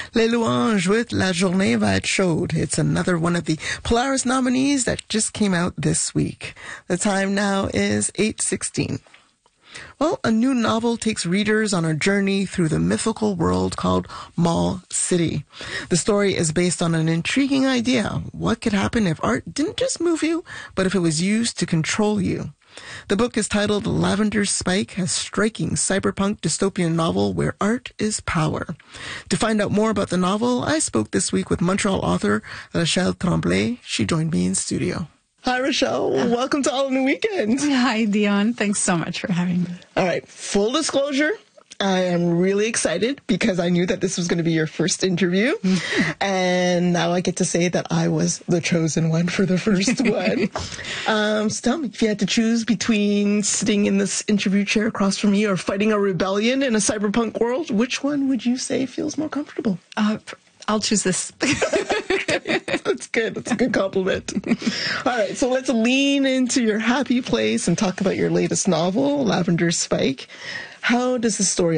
Les Louanges with La Journée va être chaude. It's another one of the Polaris nominees that just came out this week. The time now is 8:16. Well, a new novel takes readers on a journey through the mythical world called Mall City. The story is based on an intriguing idea. What could happen if art didn't just move you, but if it was used to control you? The book is titled Lavender Spike, a striking cyberpunk dystopian novel where art is power. To find out more about the novel, I spoke this week with Montreal author Rachelle Tremblay. She joined me in studio. Hi, Rachelle. Welcome to All in the Weekend. Hi, Dion. Thanks so much for having me. All right. Full disclosure, I am really excited because I knew that this was going to be your first interview. And now I get to say that I was the chosen one for the first one. So tell me, if you had to choose between sitting in this interview chair across from me or fighting a rebellion in a cyberpunk world, which one would you say feels more comfortable? I'll choose this. That's good. That's a good compliment. All right, so let's lean into your happy place and talk about your latest novel, Lavender Spike. How does the story